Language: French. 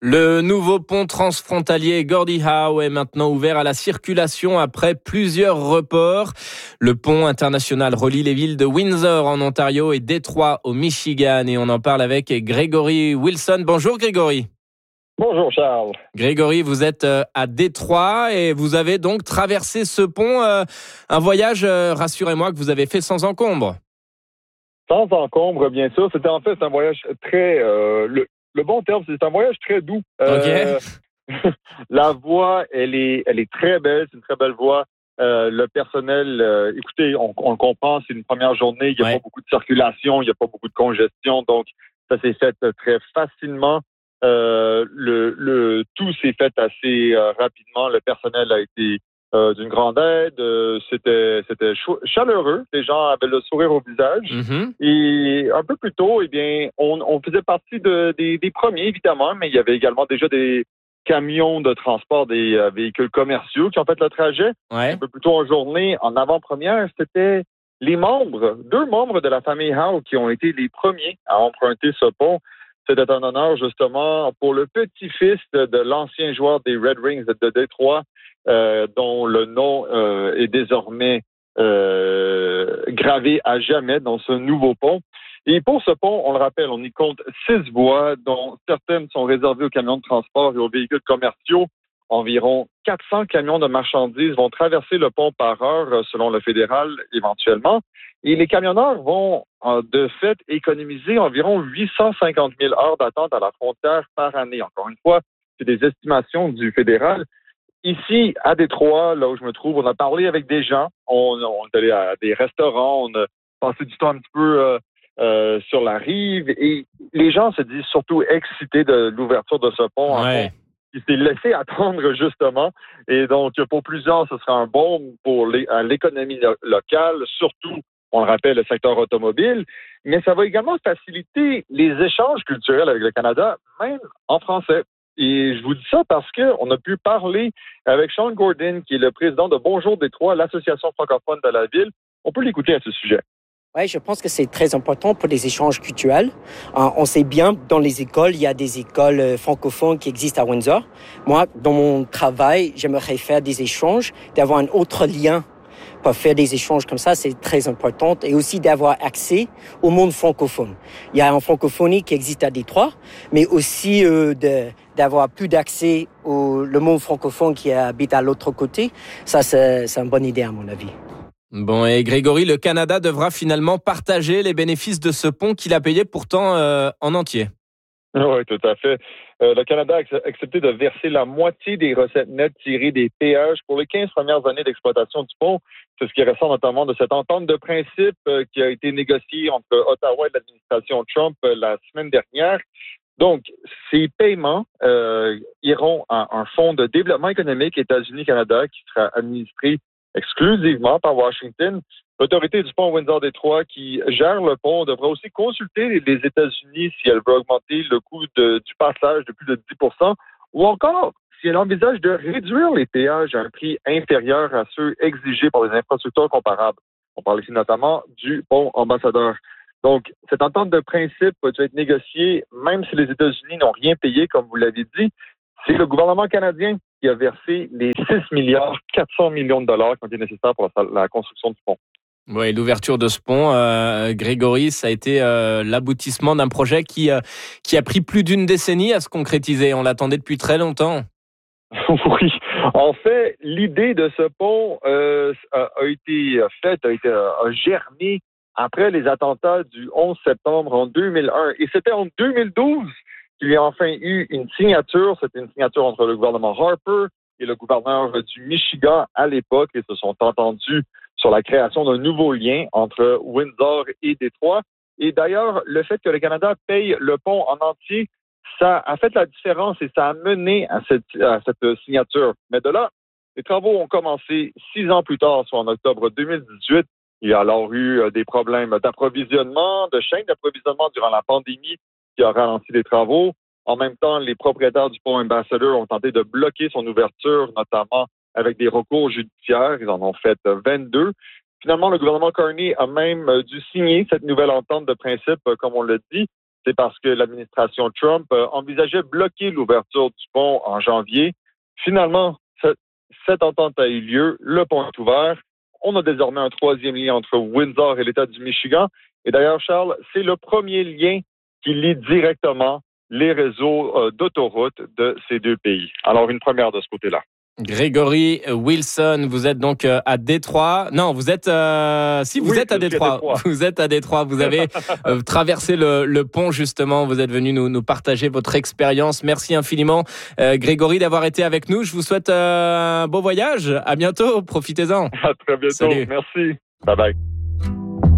Le nouveau pont transfrontalier Gordie Howe est maintenant ouvert à la circulation après plusieurs reports. Le pont international relie les villes de Windsor en Ontario et Détroit au Michigan. Et on en parle avec Grégory Wilson. Bonjour Grégory. Bonjour Charles. Grégory, vous êtes à Détroit et vous avez donc traversé ce pont. Un voyage, rassurez-moi, que vous avez fait sans encombre. Sans encombre, bien sûr. C'était en fait un voyage très... le bon terme, c'est un voyage très doux. OK. La voie, elle est très belle. C'est une très belle voie. Le personnel, écoutez, on le comprend, c'est une première journée. Il n'y a pas beaucoup de circulation, il n'y a pas beaucoup de congestion. Donc, ça s'est fait très facilement. Tout s'est fait assez rapidement. Le personnel a été d'une grande aide. C'était chaleureux. Les gens avaient le sourire au visage. Mm-hmm. Et un peu plus tôt, eh bien, on faisait partie des premiers, évidemment, mais il y avait également déjà des camions de transport, des véhicules commerciaux qui ont fait le trajet. Ouais. Un peu plus tôt en journée, en avant-première, c'était deux membres de la famille Howe qui ont été les premiers à emprunter ce pont. C'était un honneur, justement, pour le petit-fils de l'ancien joueur des Red Wings de Détroit, dont le nom est désormais gravé à jamais dans ce nouveau pont. Et pour ce pont, on le rappelle, on y compte 6 voies, dont certaines sont réservées aux camions de transport et aux véhicules commerciaux. Environ 400 camions de marchandises vont traverser le pont par heure, selon le fédéral, éventuellement. Et les camionneurs vont, de fait, économiser environ 850 000 heures d'attente à la frontière par année. Encore une fois, c'est des estimations du fédéral. Ici, à Détroit, là où je me trouve, on a parlé avec des gens. On est allé à des restaurants, on a passé du temps un petit peu sur la rive. Et les gens se disent surtout excités de l'ouverture de ce pont. Ouais. Il s'est laissé attendre, justement. Et donc, pour plusieurs, ce sera un bon pour l'économie locale, surtout, on le rappelle, le secteur automobile. Mais ça va également faciliter les échanges culturels avec le Canada, même en français. Et je vous dis ça parce qu'on a pu parler avec Sean Gordon, qui est le président de Bonjour Détroit, l'association francophone de la ville. On peut l'écouter à ce sujet. Oui, je pense que c'est très important pour les échanges culturels. On sait bien, dans les écoles, il y a des écoles francophones qui existent à Windsor. Moi, dans mon travail, j'aimerais faire des échanges, d'avoir un autre lien pour faire des échanges comme ça, c'est très important. Et aussi d'avoir accès au monde francophone. Il y a une francophonie qui existe à Détroit, mais aussi d'avoir plus d'accès le monde francophone qui habite à l'autre côté. Ça, c'est une bonne idée à mon avis. Bon, et Grégory, le Canada devra finalement partager les bénéfices de ce pont qu'il a payé pourtant en entier. Oui, tout à fait. Le Canada a accepté de verser la moitié des recettes nettes tirées des péages pour les 15 premières années d'exploitation du pont. C'est ce qui ressort notamment de cette entente de principe qui a été négociée entre Ottawa et l'administration Trump la semaine dernière. Donc, ces paiements iront à un fonds de développement économique États-Unis-Canada qui sera administré exclusivement par Washington. L'autorité du pont Windsor-Détroit qui gère le pont devra aussi consulter les États-Unis si elle veut augmenter le coût du passage de plus de 10 ou encore si elle envisage de réduire les péages à un prix inférieur à ceux exigés par les infrastructures comparables. On parle ici notamment du pont Ambassadeur. Donc, cette entente de principe peut être négociée même si les États-Unis n'ont rien payé, comme vous l'avez dit. C'est le gouvernement canadien qui a versé les 6,4 milliards de dollars qui ont été nécessaires pour la construction du pont. Oui, l'ouverture de ce pont, Grégory, ça a été l'aboutissement d'un projet qui a pris plus d'une décennie à se concrétiser. On l'attendait depuis très longtemps. Oui. En fait, l'idée de ce pont a germé après les attentats du 11 septembre en 2001. Et c'était en 2012 qu'il y a enfin eu une signature. C'était une signature entre le gouvernement Harper et le gouverneur du Michigan à l'époque. Et se sont entendus sur la création d'un nouveau lien entre Windsor et Détroit. Et d'ailleurs, le fait que le Canada paye le pont en entier, ça a fait la différence et ça a mené à cette signature. Mais de là, les travaux ont commencé 6 ans plus tard, soit en octobre 2018. Il y a alors eu des problèmes d'approvisionnement, de chaîne d'approvisionnement durant la pandémie qui a ralenti les travaux. En même temps, les propriétaires du pont Ambassador ont tenté de bloquer son ouverture, notamment avec des recours judiciaires. Ils en ont fait 22. Finalement, le gouvernement Carney a même dû signer cette nouvelle entente de principe, comme on l'a dit. c'est parce que l'administration Trump envisageait bloquer l'ouverture du pont en janvier. Finalement, cette entente a eu lieu, le pont est ouvert. On a désormais un troisième lien entre Windsor et l'État du Michigan. Et d'ailleurs, Charles, c'est le premier lien qui lie directement les réseaux d'autoroutes de ces deux pays. Alors, une première de ce côté-là. Grégory Wilson, vous êtes donc à Détroit. Non, vous êtes vous êtes à Détroit. Vous êtes à Détroit. Vous avez traversé le pont justement. Vous êtes venu nous partager votre expérience. Merci infiniment, Grégory, d'avoir été avec nous. Je vous souhaite un beau voyage. À bientôt. Profitez-en. À très bientôt. Salut. Merci. Bye bye.